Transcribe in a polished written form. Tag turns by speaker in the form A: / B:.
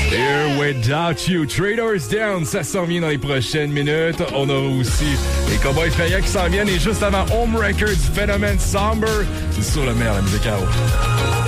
A: Here Without You. Traders Down, ça s'en vient dans les prochaines minutes. On a aussi les Cowboys Fayette qui s'en viennent. Et juste avant Home Records, Phénomène Somber. C'est sur le meilleur, la musique à eau.